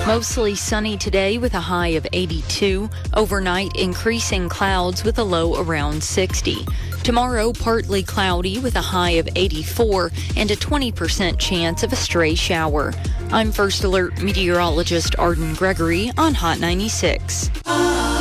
Mostly sunny today with a high of 82. Overnight, increasing clouds with a low around 60. Tomorrow, partly cloudy with a high of 84 and a 20% chance of a stray shower. I'm First Alert meteorologist Arden Gregory on Hot 96.